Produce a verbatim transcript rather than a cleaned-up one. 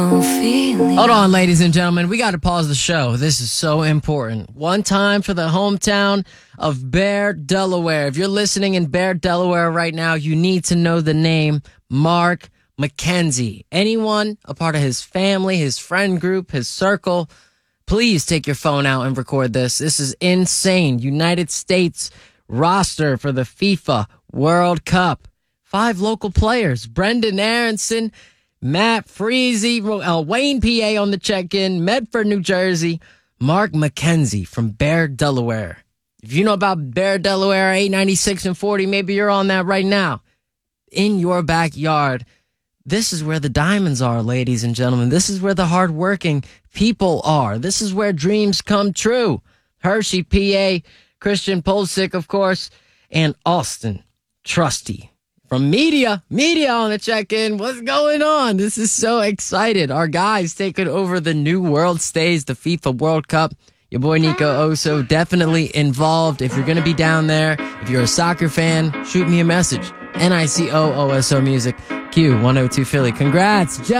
Hold on, ladies and gentlemen. We got to pause the show. This is so important. One time for the hometown of Bear, Delaware. If you're listening in Bear, Delaware right now, you need to know the name Mark McKenzie. Anyone a part of his family, his friend group, his circle, please take your phone out and record this. This is insane. United States roster for the FIFA World Cup. Five local players. Brendan Aronson, Matt Freese, uh, Wayne P A on the check-in, Medford, New Jersey, Mark McKenzie from Bear, Delaware. If you know about Bear, Delaware, eight ninety-six and forty, maybe you're on that right now. In your backyard, this is where the diamonds are, ladies and gentlemen. This is where the hardworking people are. This is where dreams come true. Hershey, P A, Christian Pulisic, of course, and Austin Trusty. From media, media on the check-in. What's going on? This is so excited. Our guys taking over the new world stage, the FIFA World Cup. Your boy Nico Oso definitely involved. If you're going to be down there, if you're a soccer fan, shoot me a message. N I C O O S O Music, Q one oh two Philly. Congrats,